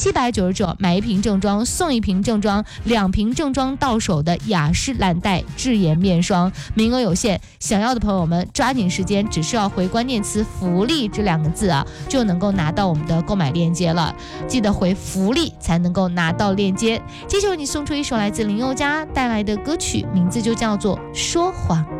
799买一瓶正装送一瓶正装，2瓶正装到手的雅诗兰黛智颜面霜，名额有限，想要的朋友们抓紧时间，只需要回关键词福利这2个字啊，就能够拿到我们的购买链接了。记得回福利才能够拿到链接。接着为你送出一首来自林宥嘉带来的歌曲，名字就叫做说谎。